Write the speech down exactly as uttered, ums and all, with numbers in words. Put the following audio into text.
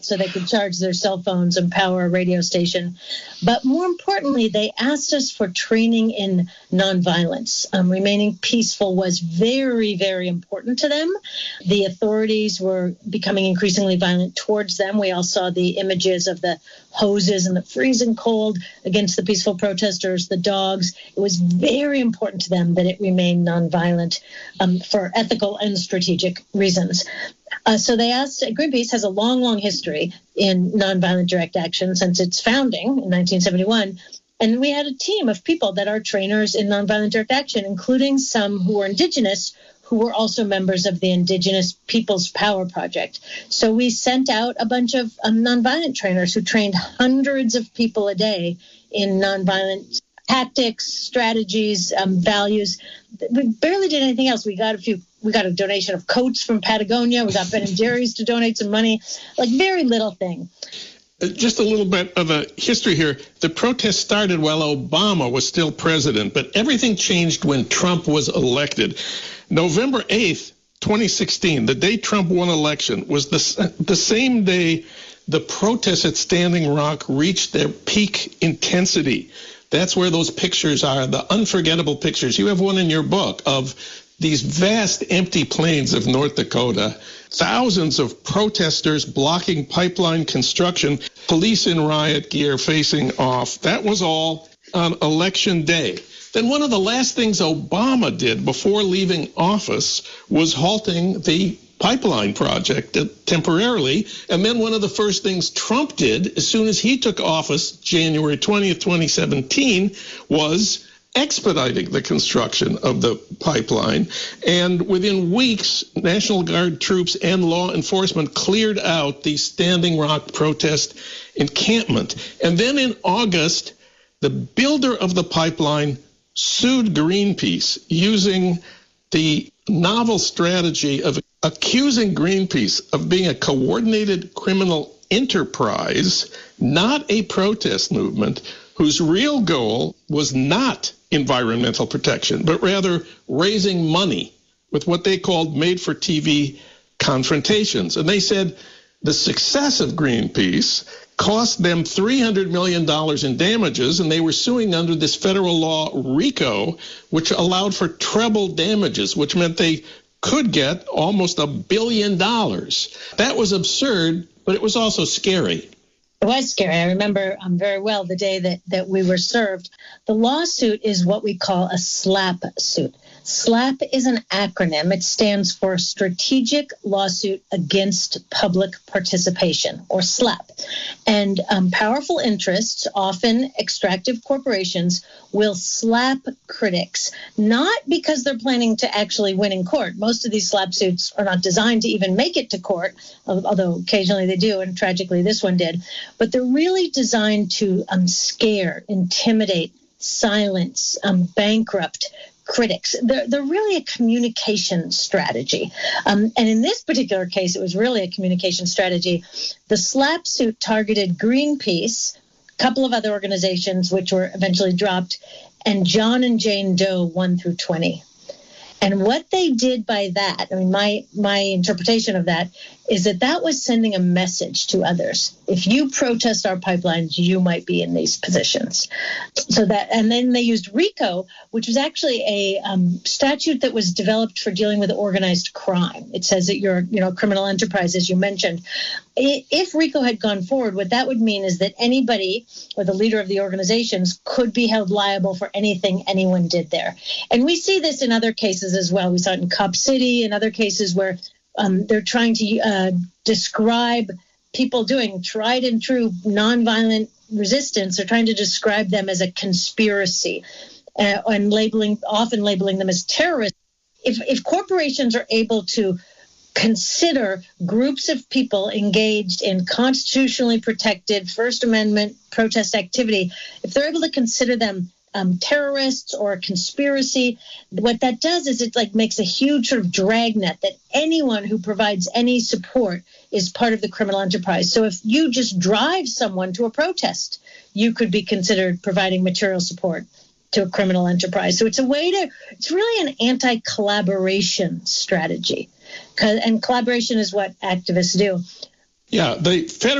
so they could charge their cell phones and power a radio station. But more importantly, they asked us for training in nonviolence. Um, remaining peaceful was very, very important to them. The authorities were becoming increasingly violent towards them. We all saw the images of the hoses and the freezing cold against the peaceful protesters, the dogs. It was very important to them that it remain nonviolent um, for ethical and strategic reasons. Uh, so they asked, Greenpeace has a long, long history in nonviolent direct action since its founding in nineteen seventy-one. And we had a team of people that are trainers in nonviolent direct action, including some who were indigenous, who were also members of the Indigenous Peoples Power Project. So we sent out a bunch of um, nonviolent trainers who trained hundreds of people a day in nonviolent tactics, strategies, um, values. We barely did anything else. We got a few. We got a donation of coats from Patagonia. We got Ben and Jerry's to donate some money. Like very little thing. Just a little bit of a history here. The protest started while Obama was still president, but everything changed when Trump was elected. November eighth, twenty sixteen, the day Trump won election, was the, the same day the protests at Standing Rock reached their peak intensity. That's where those pictures are, the unforgettable pictures. You have one in your book of these vast empty plains of North Dakota, thousands of protesters blocking pipeline construction, police in riot gear facing off. That was all on election day. Then one of the last things Obama did before leaving office was halting the pipeline project temporarily. And then one of the first things Trump did as soon as he took office, January twentieth, twenty seventeen, was expediting the construction of the pipeline. And within weeks, National Guard troops and law enforcement cleared out the Standing Rock protest encampment. And then in August, the builder of the pipeline sued Greenpeace using the novel strategy of accusing Greenpeace of being a coordinated criminal enterprise, not a protest movement, whose real goal was not environmental protection, but rather raising money with what they called made-for-T V confrontations. And they said the success of Greenpeace cost them three hundred million dollars in damages, and they were suing under this federal law, RICO, which allowed for treble damages, which meant they could get almost a billion dollars. That was absurd, but it was also scary. It was scary. I remember um, very well the day that, that we were served. The lawsuit is what we call a SLAPP suit. SLAPP is an acronym. It stands for Strategic Lawsuit Against Public Participation, or SLAPP. And um, powerful interests, often extractive corporations, will slap critics, not because they're planning to actually win in court. Most of these SLAPP suits are not designed to even make it to court, although occasionally they do, and tragically this one did. But they're really designed to um, scare, intimidate, silence, um, bankrupt critics. They're, they're really a communication strategy. Um, and in this particular case, it was really a communication strategy. The SLAPP suit targeted Greenpeace, a couple of other organizations which were eventually dropped, and John and Jane Doe one through twenty. And what they did by that, I mean, my my interpretation of that is that that was sending a message to others. If you protest our pipelines, you might be in these positions. So that, and then they used RICO, which was actually a um, statute that was developed for dealing with organized crime. It says that you're, you know, a criminal enterprise, as you mentioned. If RICO had gone forward, what that would mean is that anybody or the leader of the organizations could be held liable for anything anyone did there. And we see this in other cases as well. We saw it in Cop City and other cases where um, they're trying to uh, describe people doing tried and true nonviolent resistance. They're trying to describe them as a conspiracy uh, and labeling, often labeling them as terrorists. If, if corporations are able to consider groups of people engaged in constitutionally protected First Amendment protest activity, if they're able to consider them um, terrorists or a conspiracy, what that does is it like makes a huge sort of dragnet that anyone who provides any support is part of the criminal enterprise. So if you just drive someone to a protest, you could be considered providing material support to a criminal enterprise. So it's a way to, it's really an anti-collaboration strategy. And collaboration is what activists do. Yeah, the federal